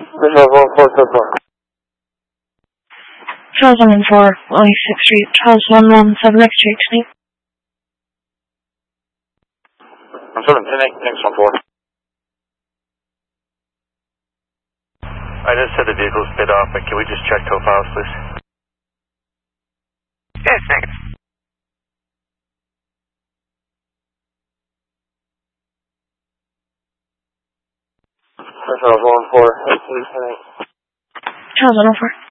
Visual 1-4 so far. Charles 114, Willie 6th Street, Charles 117 next street, please. I'm 710, next 1-4. I just said the vehicle's bid off, but can we just check tow files, please? Yes, thanks. Charles 1-4, 8-10-8. Charles 114.